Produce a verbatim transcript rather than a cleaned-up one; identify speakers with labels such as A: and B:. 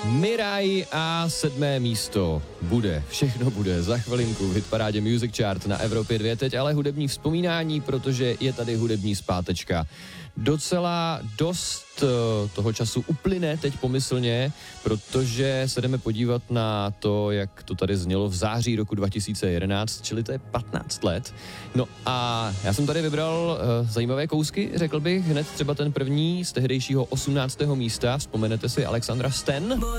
A: Miraj a sedmé místo bude, všechno bude za chvilinku v hitparádě Music Chart na Evropě dva, teď ale hudební vzpomínání, protože je tady hudební zpátečka. Docela dost toho času uplyne teď pomyslně, protože se jdeme podívat na to, jak to tady znělo v září roku dva tisíce jedenáct, čili to je patnáct let. No a já jsem tady vybral uh, zajímavé kousky, řekl bych hned třeba ten první z tehdejšího osmnáctého místa, vzpomenete si Alexandra Stan?